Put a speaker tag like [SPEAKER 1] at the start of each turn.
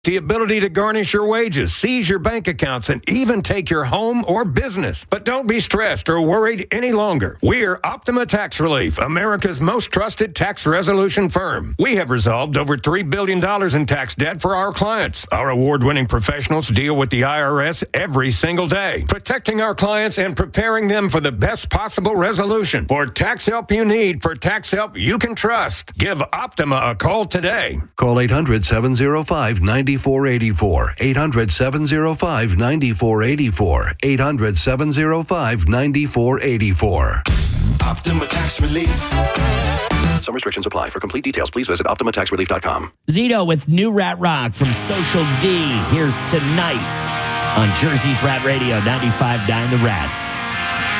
[SPEAKER 1] The ability to garnish your wages, seize your bank accounts, and even take your home or business. But don't be stressed or worried any longer. We're Optima Tax Relief, America's most trusted tax resolution firm. We have resolved over $3 billion in tax debt for our clients. Our award-winning professionals deal with the IRS every single day, protecting our clients and preparing them for the best possible resolution. For tax help you need, for tax help you can trust, give Optima a call today.
[SPEAKER 2] Call 800-705-9484. 800-705-9484. 800-705-9484.
[SPEAKER 3] Optima Tax Relief.
[SPEAKER 2] Some restrictions apply. For complete details, please visit OptimaTaxRelief.com.
[SPEAKER 4] Zito with New Rat Rock from Social D. Here's Tonight on Jersey's Rat Radio, 95.9 The Rat.